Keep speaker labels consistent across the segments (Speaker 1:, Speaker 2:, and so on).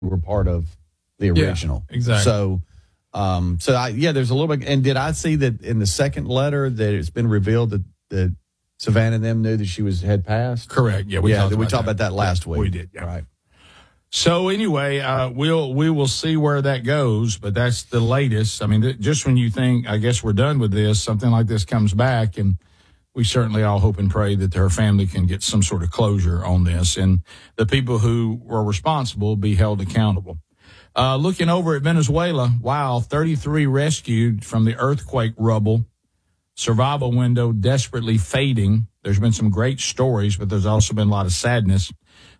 Speaker 1: were part of the original.
Speaker 2: Yeah, exactly.
Speaker 1: So, there's a little bit. And did I see that in the second letter that it's been revealed that Savannah and them knew that she had passed?
Speaker 2: Correct. Yeah, we talked
Speaker 1: about that last week.
Speaker 2: We did. Yeah.
Speaker 1: Right.
Speaker 2: So anyway, we will see where that goes, but that's the latest. I mean, just when you think, I guess we're done with this, something like this comes back, and we certainly all hope and pray that her family can get some sort of closure on this, and the people who were responsible be held accountable. Looking over at Venezuela, wow, 33 rescued from the earthquake rubble. Survival window desperately fading. There's been some great stories, but there's also been a lot of sadness.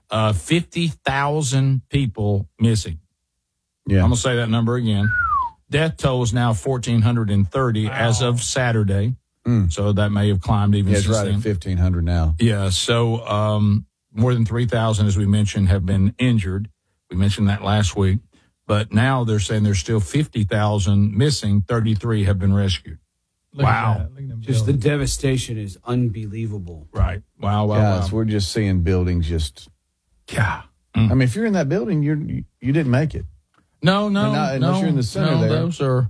Speaker 2: 50,000 people missing. Yeah. I'm going to say that number again. Death toll is now 1,430 as of Saturday. So that may have climbed even since
Speaker 1: right
Speaker 2: then.
Speaker 1: At 1,500 now.
Speaker 2: Yeah, so more than 3,000, as we mentioned, have been injured. We mentioned that last week. But now they're saying there's still 50,000 missing. 33 have been rescued. Wow.
Speaker 3: Just the devastation is unbelievable.
Speaker 2: Right. Wow.
Speaker 1: Guys, we're just seeing buildings just...
Speaker 2: Yeah.
Speaker 1: I mean, if you're in that building, you didn't make it.
Speaker 2: No.
Speaker 1: Unless you're in the center there.
Speaker 2: Those are...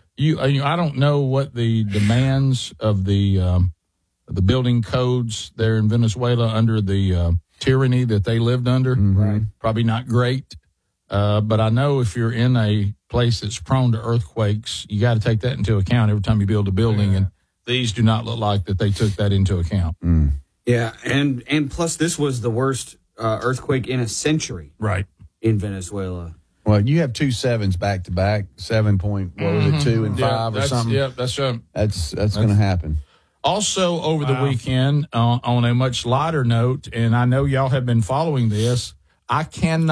Speaker 2: I don't know what the demands of the building codes there in Venezuela under the tyranny that they lived under.
Speaker 1: Mm-hmm. Right.
Speaker 2: Probably not great. But I know if you're in a place that's prone to earthquakes, you got to take that into account every time you build a building. Yeah. And these do not look like that they took that into account.
Speaker 1: Mm.
Speaker 3: Yeah, and plus this was the worst earthquake in a century.
Speaker 2: Right.
Speaker 3: In Venezuela.
Speaker 1: Well, you have 2 7s back to back, 7 point, what was it, 2 and 5 or something?
Speaker 2: Yeah, that's right.
Speaker 1: That's going to happen.
Speaker 2: Also, over the weekend, on a much lighter note, and I know y'all have been following this, I don't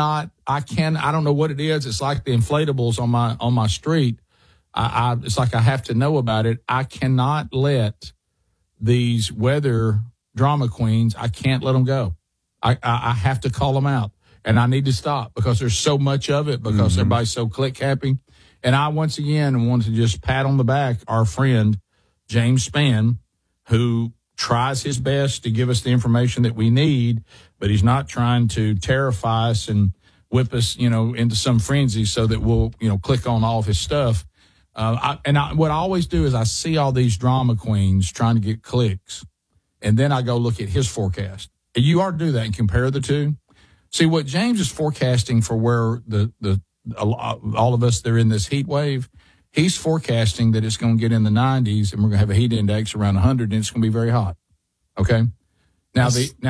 Speaker 2: know what it is. It's like the inflatables on my street. It's like I have to know about it. I cannot let these weather drama queens, I can't let them go. I have to call them out. And I need to stop because there's so much of it because everybody's so click happy. And I, once again, want to just pat on the back our friend, James Spann, who tries his best to give us the information that we need, but he's not trying to terrify us and whip us, into some frenzy so that we'll, click on all of his stuff. What I always do is I see all these drama queens trying to get clicks, and then I go look at his forecast. And you ought to do that and compare the two. See, what James is forecasting for where all of us that are in this heat wave, he's forecasting that it's going to get in the 90s and we're going to have a heat index around 100 and it's going to be very hot. Okay? Now,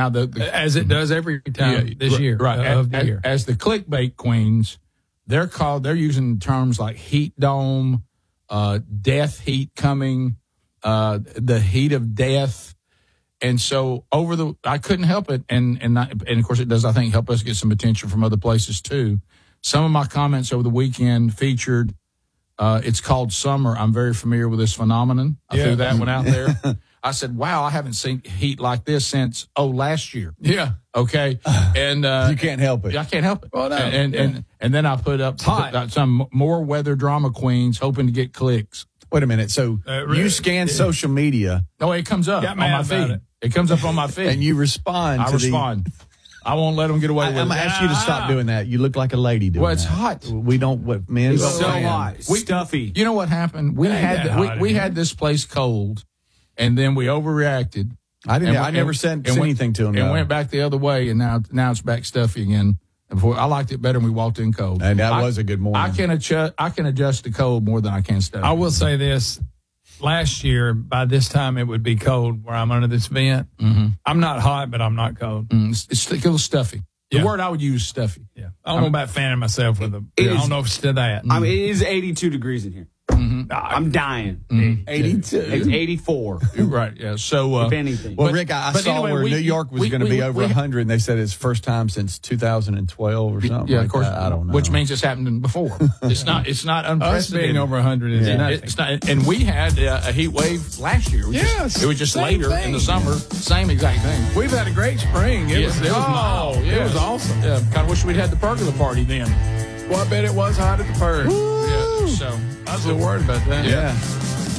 Speaker 4: as it does every time this year.
Speaker 2: Right.
Speaker 4: Of the year.
Speaker 2: As the clickbait queens, they're using terms like heat dome, death heat coming, the heat of death. And so I couldn't help it. And of course it does, I think, help us get some attention from other places too. Some of my comments over the weekend featured, it's called summer. I'm very familiar with this phenomenon. I threw that one out there. I said, wow, I haven't seen heat like this since, last year.
Speaker 4: Yeah.
Speaker 2: Okay. And,
Speaker 1: you can't help it.
Speaker 2: I can't help it.
Speaker 4: Well, no.
Speaker 2: And then I put up some more weather drama queens hoping to get clicks.
Speaker 1: Wait a minute. So you scan social media.
Speaker 2: No, it comes up on my feed. It comes up on my feed.
Speaker 1: And you respond.
Speaker 2: I respond. I won't let them get away with it.
Speaker 1: I'm going to ask you to stop doing that. You look like a lady doing that.
Speaker 2: Well, it's hot.
Speaker 1: We don't, men
Speaker 3: It's
Speaker 1: don't
Speaker 3: so
Speaker 1: plan.
Speaker 3: hot. Stuffy.
Speaker 2: You know what happened? We had this place cold, and then we overreacted.
Speaker 1: I never said anything to him.
Speaker 2: And went back the other way, and now it's back stuffy again. And I liked it better when we walked in cold.
Speaker 1: And that was a good morning.
Speaker 2: I can adjust to cold more than I can stuffy.
Speaker 4: I will say this. Last year, by this time, it would be cold where I'm under this vent.
Speaker 2: Mm-hmm.
Speaker 4: I'm not hot, but I'm not cold.
Speaker 2: It's a little stuffy. The word I would use is stuffy.
Speaker 4: Yeah. I don't know about fanning myself with a. I don't know if it's to that.
Speaker 3: I mean, it is 82 degrees in here. I'm dying.
Speaker 1: 82.
Speaker 3: It's 84.
Speaker 2: Right, yeah. So,
Speaker 3: if anything.
Speaker 1: Well, Rick, I saw
Speaker 2: anyway,
Speaker 1: where New York was going to be over 100, and they said it's first time since 2012 or something.
Speaker 2: Yeah,
Speaker 1: like
Speaker 2: of course.
Speaker 1: that. I don't know.
Speaker 2: Which means it's happened before. It's not
Speaker 4: Us
Speaker 2: unprecedented.
Speaker 4: being over 100 is nothing.
Speaker 2: It's not, and we had a heat wave last year. It was just
Speaker 4: same
Speaker 2: later
Speaker 4: thing.
Speaker 2: in the summer. Same exact thing.
Speaker 4: We've had a great spring. It was mild.
Speaker 2: Yes.
Speaker 4: It was awesome.
Speaker 2: Yeah, kind of wish we'd had the pergola party then.
Speaker 4: Well, I bet it was hot at the perk.
Speaker 2: Yeah, so
Speaker 4: I was a little worried about that.
Speaker 1: Yeah.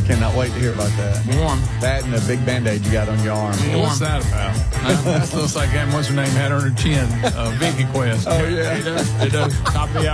Speaker 1: Cannot wait to hear about that.
Speaker 2: Warm.
Speaker 1: That and the big Band-Aid you got on your arm.
Speaker 4: What's that about? That looks like what's her name had on her chin. Vicky Quest.
Speaker 1: Oh, yeah.
Speaker 2: It does. Top of the hour.